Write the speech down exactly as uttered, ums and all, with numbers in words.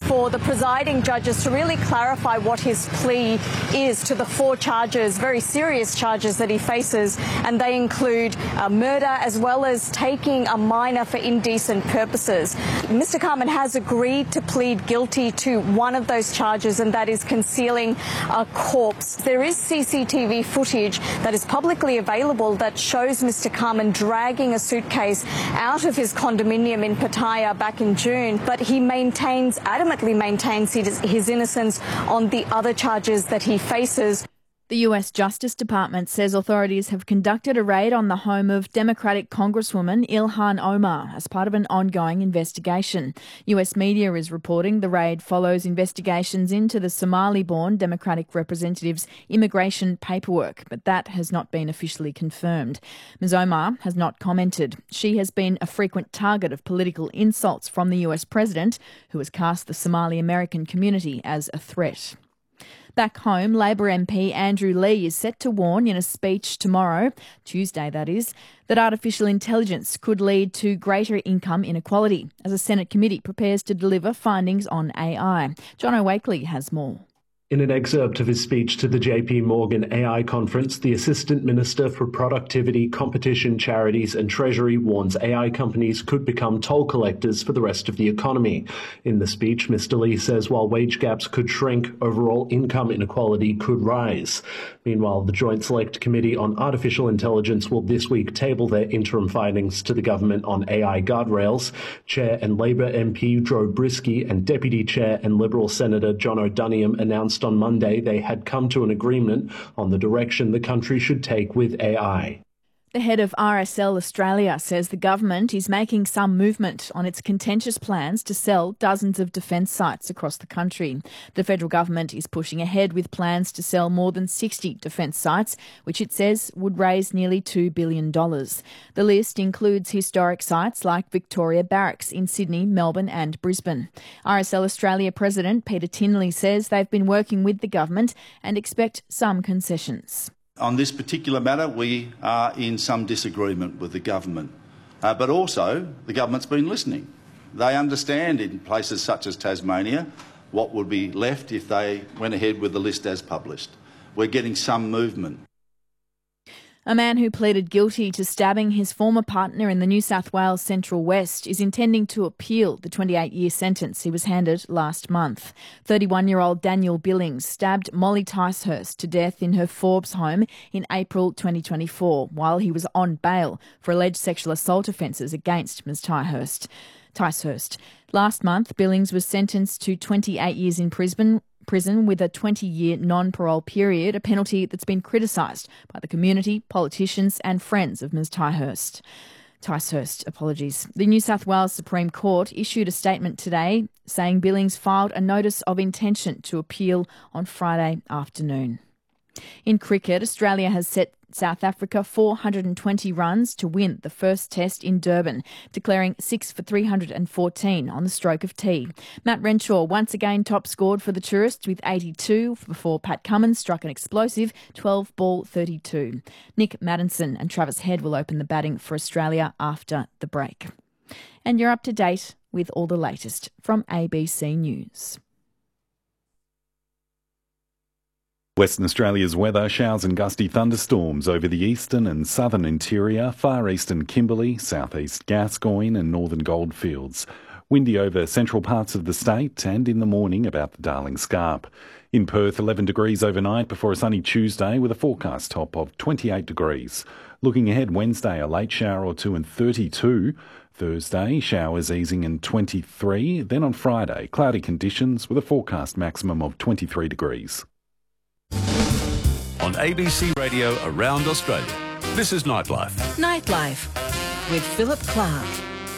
for the presiding judges to really clarify what his plea is to the four charges, very serious charges that he faces, and they include uh, murder as well as taking a minor for indecent purposes. Mister Carman has agreed to plead guilty to one of those charges, and that is concealing a corpse. There is C C T V footage that is publicly available that shows Mister Carman dragging a suitcase out of his condominium in Pattaya back in June, but he maintains, adamantly maintains his, his innocence on the other charges that he faces. The U S Justice Department says authorities have conducted a raid on the home of Democratic Congresswoman Ilhan Omar as part of an ongoing investigation. U S media is reporting the raid follows investigations into the Somali-born Democratic representative's immigration paperwork, but that has not been officially confirmed. Miz Omar has not commented. She has been a frequent target of political insults from the U S president, who has cast the Somali-American community as a threat. Back home, Labor M P Andrew Leigh is set to warn in a speech tomorrow, Tuesday that is, that artificial intelligence could lead to greater income inequality as a Senate committee prepares to deliver findings on A I. Jono Wakely has more. In an excerpt of his speech to the J P Morgan A I conference, the Assistant Minister for Productivity, Competition, Charities and Treasury warns A I companies could become toll collectors for the rest of the economy. In the speech, Mister Leigh says while wage gaps could shrink, overall income inequality could rise. Meanwhile, the Joint Select Committee on Artificial Intelligence will this week table their interim findings to the government on A I guardrails. Chair and Labor M P Joe Brisky and Deputy Chair and Liberal Senator John O'Duniam announced on Monday they had come to an agreement on the direction the country should take with A I. The head of R S L Australia says the government is making some movement on its contentious plans to sell dozens of defence sites across the country. The federal government is pushing ahead with plans to sell more than sixty defence sites, which it says would raise nearly two billion dollars. The list includes historic sites like Victoria Barracks in Sydney, Melbourne and Brisbane. R S L Australia President Peter Tinley says they've been working with the government and expect some concessions. On this particular matter, we are in some disagreement with the government. Uh, but also, the government's been listening. They understand in places such as Tasmania what would be left if they went ahead with the list as published. We're getting some movement. A man who pleaded guilty to stabbing his former partner in the New South Wales Central West is intending to appeal the twenty-eight year sentence he was handed last month. thirty-one-year-old Daniel Billings stabbed Molly Ticehurst to death in her Forbes home in April twenty twenty-four while he was on bail for alleged sexual assault offences against Miz Ticehurst. Ticehurst. Last month, Billings was sentenced to twenty-eight years in prison, prison with a twenty year non-parole period, a penalty that's been criticised by the community, politicians and friends of Miz Ticehurst. Ticehurst, apologies. The New South Wales Supreme Court issued a statement today saying Billings filed a notice of intention to appeal on Friday afternoon. In cricket, Australia has set South Africa four hundred twenty runs to win the first test in Durban, declaring six for three hundred fourteen on the stroke of tea. Matt Renshaw once again top scored for the tourists with eighty-two before Pat Cummins struck an explosive twelve ball thirty-two. Nick Maddinson and Travis Head will open the batting for Australia after the break. And you're up to date with all the latest from A B C News. Western Australia's weather: showers and gusty thunderstorms over the eastern and southern interior, far eastern Kimberley, southeast Gascoyne and northern Goldfields. Windy over central parts of the state and in the morning about the Darling Scarp. In Perth, eleven degrees overnight before a sunny Tuesday with a forecast top of twenty-eight degrees. Looking ahead, Wednesday, a late shower or two and thirty-two. Thursday, showers easing and twenty-three. Then on Friday, cloudy conditions with a forecast maximum of twenty-three degrees. On A B C Radio around Australia, this is Nightlife. Nightlife with Philip Clark.